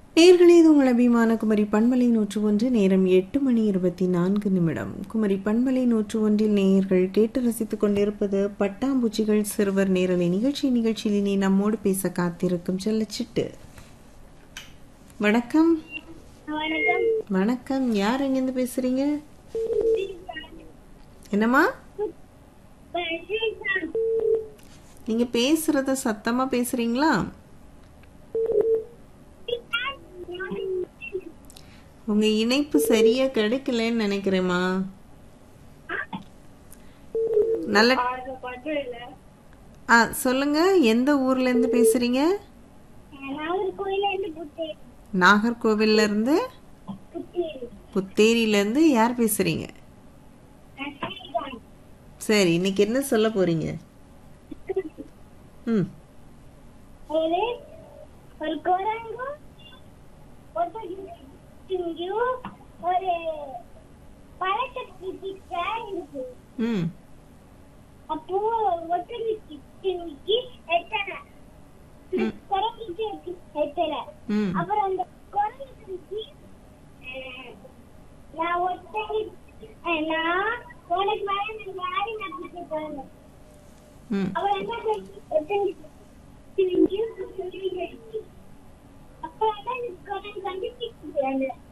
நேயர்களே, இது உங்கள் அபிமான குமரி பண்பலை 101. நேரம் 8:24. குமரி பண்பலை 101 நேயர்கள் கேட்டு ரசித்துக் கொண்டிருப்பது பட்டாம்பூச்சிகள் சிறுவர் நேரலை நிகழ்ச்சியில் இனி நம்மோடு பேச காத்திருக்கும் செல்லச்சிட்டு. வணக்கம். வணக்கம். யார் எங்கிருந்து பேசுறீங்க? என்னம்மா? நீங்க பேசுறத சத்தமா பேசுறீங்களா? உங்க இணைப்பு சரியா கிடைக்கலன்னு நினைக்கிறேம்மா. நல்ல சொல்லுங்க, எந்த ஊர்ல இருந்து பேசுறீங்க? நாகர்கோவில்ல இருந்து. புத்தேரியில இருந்து யார் பேசுறீங்க? சரி, இன்னைக்கு என்ன சொல்ல போறீங்க? ஒரு பழக்கத்தி இருக்கு. அப்போ ஒட்டடிக்கு எத்தனை எத்தனை அப்புறம் அந்த குறைஞ்சி நான் ஒட்டடி நான் உனக்கு வாரி நம்பிக்கை போறேன். அவர் என்ன ஒட்டடி அப்ப கண்டுபிடிச்சு